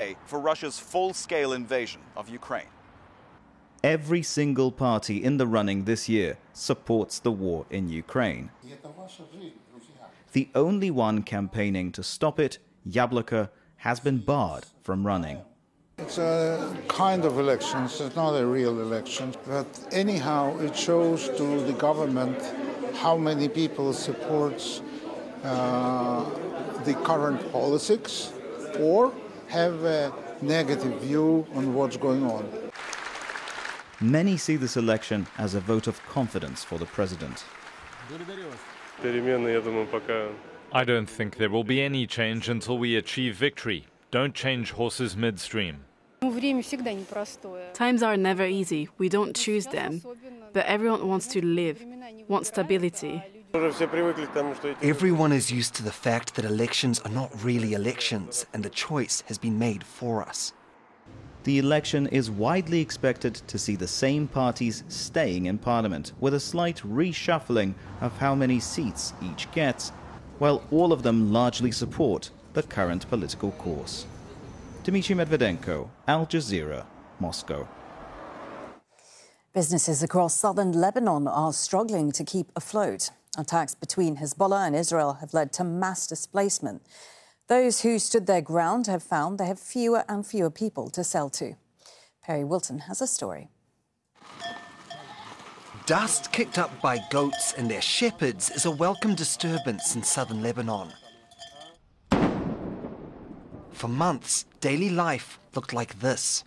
day for Russia's full-scale invasion of Ukraine. Every single party in the running this year supports the war in Ukraine. The only one campaigning to stop it, Yabloko, has been barred from running. It's a kind of elections, it's not a real election, but anyhow it shows to the government how many people supports the current politics or have a negative view on what's going on. Many see this election as a vote of confidence for the president. I don't think there will be any change until we achieve victory. Don't change horses midstream. Times are never easy. We don't choose them. But everyone wants to live, wants stability. Everyone is used to the fact that elections are not really elections, and the choice has been made for us. The election is widely expected to see the same parties staying in parliament, with a slight reshuffling of how many seats each gets, while all of them largely support the current political course. Dmitry Medvedenko, Al Jazeera, Moscow. Businesses across southern Lebanon are struggling to keep afloat. Attacks between Hezbollah and Israel have led to mass displacement. Those who stood their ground have found they have fewer and fewer people to sell to. Perry Wilton has a story. Dust kicked up by goats and their shepherds is a welcome disturbance in southern Lebanon. For months, daily life looked like this.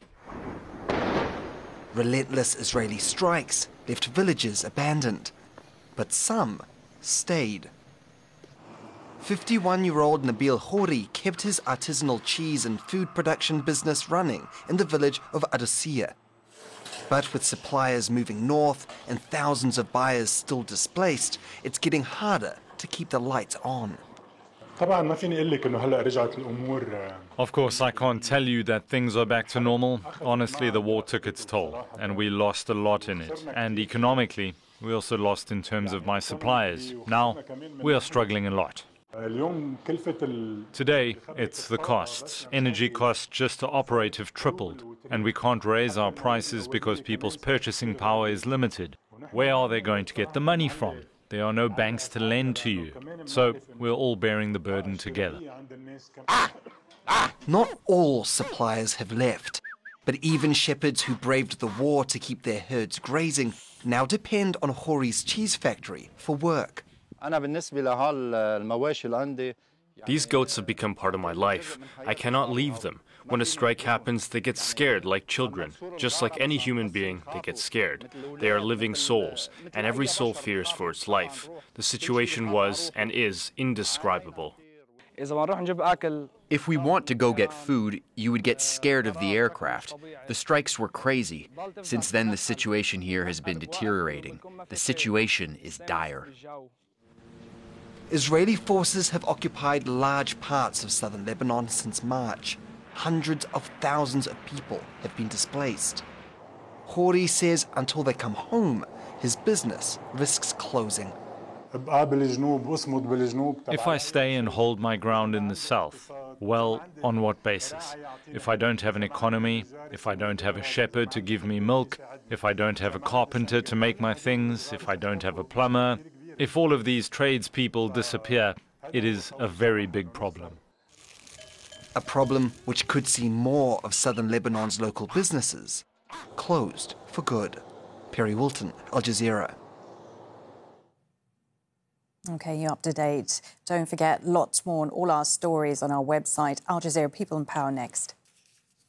Relentless Israeli strikes left villages abandoned, but some stayed. 51-year-old Nabil Houri kept his artisanal cheese and food production business running in the village of Adousiya. But with suppliers moving north and thousands of buyers still displaced, it's getting harder to keep the lights on. Of course, I can't tell you that things are back to normal. Honestly, the war took its toll, and we lost a lot in it. And economically, we also lost in terms of my suppliers. Now, we are struggling a lot. Today, it's the costs. Energy costs just to operate have tripled, and we can't raise our prices because people's purchasing power is limited. Where are they going to get the money from? There are no banks to lend to you, so we're all bearing the burden together. Not all suppliers have left, but even shepherds who braved the war to keep their herds grazing now depend on Houri's cheese factory for work. These goats have become part of my life. I cannot leave them. When a strike happens, they get scared like children. Just like any human being, they get scared. They are living souls, and every soul fears for its life. The situation was and is indescribable. If we want to go get food, you would get scared of the aircraft. The strikes were crazy. Since then, the situation here has been deteriorating. The situation is dire. Israeli forces have occupied large parts of southern Lebanon since March. Hundreds of thousands of people have been displaced. Houri says until they come home, his business risks closing. If I stay and hold my ground in the south, well, on what basis? If I don't have an economy, if I don't have a shepherd to give me milk, if I don't have a carpenter to make my things, if I don't have a plumber, if all of these tradespeople disappear, it is a very big problem. A problem which could see more of southern Lebanon's local businesses closed for good. Perry Wilton, Al Jazeera. OK, you're up to date. Don't forget, lots more on all our stories on our website, Al Jazeera People and Power next.